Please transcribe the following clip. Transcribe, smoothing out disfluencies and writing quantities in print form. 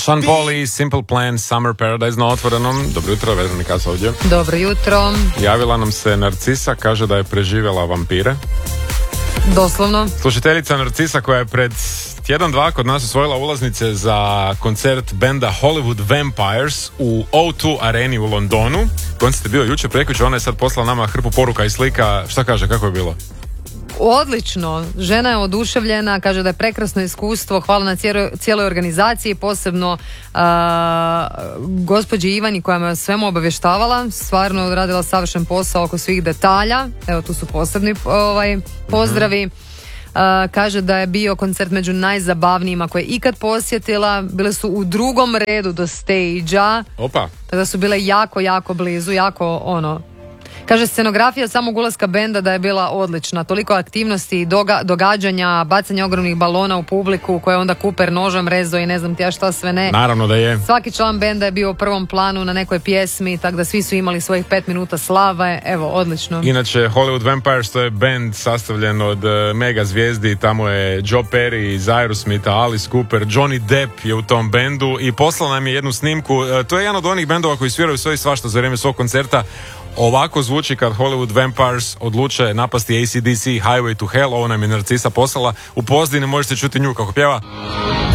Sean Paul i Simple Plan, Summer Paradise na otvorenom. Dobro jutro, Veronika ovdje. Dobro jutro. Javila nam se Narcisa, kaže da je preživjela vampire. Doslovno. Slušateljica Narcisa koja je pred tjedan, dva kod nas osvojila ulaznice za koncert benda Hollywood Vampires u O2 areni u Londonu. Koncert je bio jučer, prekjučer, ona je sad poslala nama hrpu poruka i slika. Šta kaže, kako je bilo? Odlično, žena je oduševljena, kaže da je prekrasno iskustvo, hvala na cijeloj organizaciji, posebno gospođi Ivani koja me o svemu obavještavala, stvarno je odradila savršen posao oko svih detalja, evo tu su posebni pozdravi. Kaže da je bio koncert među najzabavnijima koje je ikad posjetila, bile su u drugom redu do stage-a, tada su bile jako, jako blizu, jako Kaže, scenografija samog ulaska benda da je bila odlična. Toliko aktivnosti, događanja, bacanja ogromnih balona u publiku koje onda Cooper nožem rezao i ne znam ti ja šta sve ne. Naravno da je. Svaki član benda je bio u prvom planu na nekoj pjesmi, tako da svi su imali svojih 5 minuta slave. Evo, odlično. Inače, Hollywood Vampires to je bend sastavljen od mega zvijezdi. Tamo je Joe Perry iz Aerosmitha, Alice Cooper, Johnny Depp je u tom bendu i poslala nam je jednu snimku. To je jedan od onih bendova koji sviraju sve i svašta za vrijeme svog koncerta. Ovako zvuči kad Hollywood Vampires odluče napasti AC/DC Highway to Hell. Ovo nam je Narcisa poslala. U pozadini možete čuti nju kako pjeva.